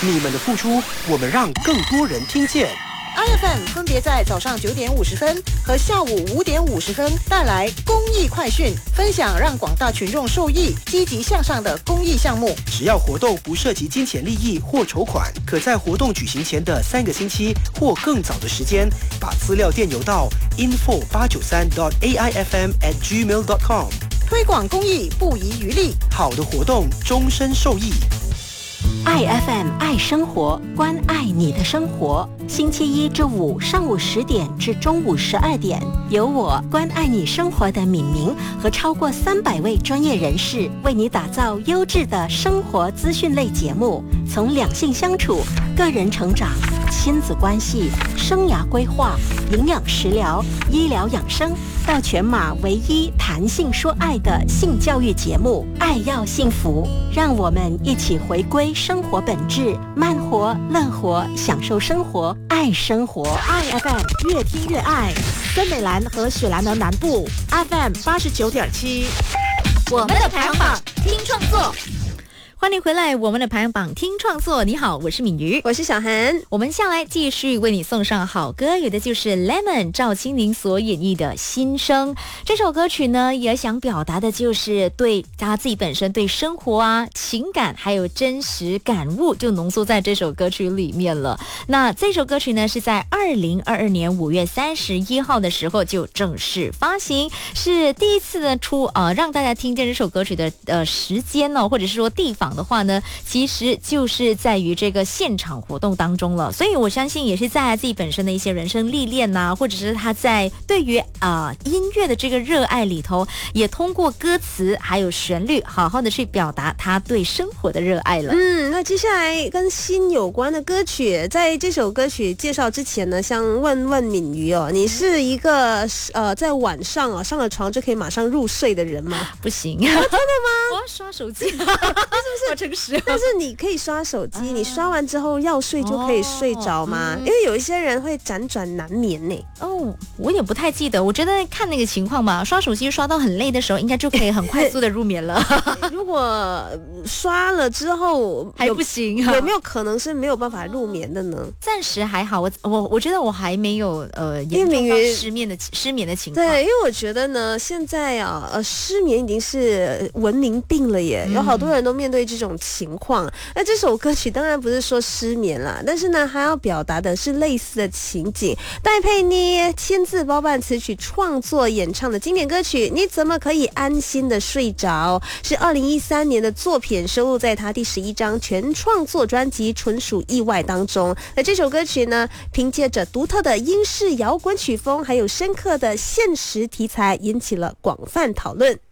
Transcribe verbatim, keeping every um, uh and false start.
你们的付出，我们让更多人听见。 I F M 分别在早上九点五十分和下午五点五十分带来公益快讯，分享让广大群众受益、积极向上的公益项目。 只要活动不涉及金钱利益或筹款，可在活动举行前的三个星期或更早的时间，把资料电邮到 info 八九三 dot a i f m at gmail dot com。 推广公益不遗余力， 好的活动终身受益。 爱 F M 爱生活，关爱你的生活。星期一至五上午十点至中午十二点，由我关爱你生活的敏明和超过三百位专业人士为你打造优质的生活资讯类节目，从两性相处、个人成长、亲子关系、生涯规划、营养食疗、医疗养生，到全马唯一谈性说爱的性教育节目《爱要幸福》，让我们一起回归生活本质，慢活、乐活，享受生活，爱生活。 I F M 越听越爱，森美兰和雪兰莪南部 F M 八十九点七， 我们的排行榜听创作。欢迎回来，我们的排行榜听创作。你好，我是敏瑜， 我是小涵。 我们下来继续为你送上好歌，有的就是 Lemon 赵清宁所演绎的心声。这首歌曲呢，也想表达的就是对他自己本身对生活啊、情感还有真实感悟，就浓缩在这首歌曲里面了。那这首歌曲呢，是在二零二二年五月三十一号的时候就正式发行，是第一次呢出呃让大家听见这首歌曲的呃时间呢，或者是说地方的话呢，其实就是在于这个现场活动当中了。所以我相信也是在自己本身的一些人生历练呐、啊，或者是他在对于啊、呃、音乐的这个热爱里头，也通过歌词还有旋律，好好的去表达他对生活的热爱了。 嗯，那接下来跟心有关的歌曲，在这首歌曲介绍之前呢，想问问敏瑜哦，你是一个呃在晚上啊上了床就可以马上入睡的人吗？ 不行， 啊、真的吗？ 我要刷手机，是不是？我诚实， 但是你可以刷手机，你刷完之后要睡就可以睡着吗？因为有一些人会辗转难眠呢。 哦，我也不太记得，我觉得看那个情况吧，刷手机刷到很累的时候，应该就可以很快速的入眠了。 如果刷了之后还不行、啊， 有没有可能是没有办法入眠的呢？ 暂时还好，我我我觉得我还没有呃严重到失眠的失眠的情况。 对，因为我觉得呢，现在啊呃失眠已经是文明病了耶，嗯、有好多人都面对这种情况。那这首歌曲当然不是说失眠啦，但是呢，还要表达的是类似的情景。戴佩妮亲自包办词曲创作演唱的经典歌曲《你怎么可以安心的睡着》，是二零一三年的作品，收录在他第十一张全创作专辑《纯属意外》当中。那这首歌曲呢，凭借着独特的英式摇滚曲风，还有深刻的现实题材，引起了广泛讨论。